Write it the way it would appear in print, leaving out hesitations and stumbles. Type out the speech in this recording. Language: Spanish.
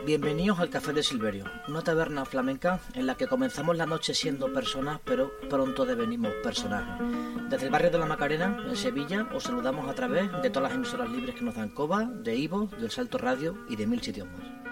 Bienvenidos al Café de Silverio, una taberna flamenca en la que comenzamos la noche siendo personas, pero pronto devenimos personajes. Desde el barrio de la Macarena, en Sevilla, os saludamos a través de todas las emisoras libres que nos dan Coba, de Ivo, del Salto Radio y de 1000 sitios más.